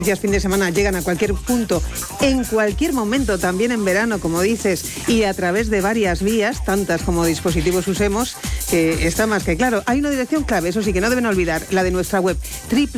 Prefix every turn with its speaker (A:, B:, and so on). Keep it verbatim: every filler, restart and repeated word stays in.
A: Fin de semana llegan a cualquier punto, en cualquier momento, también en verano, como dices, y a través de varias vías, tantas como dispositivos usemos, que está más que claro. Hay una dirección clave, eso sí, que no deben olvidar, la de nuestra web, triple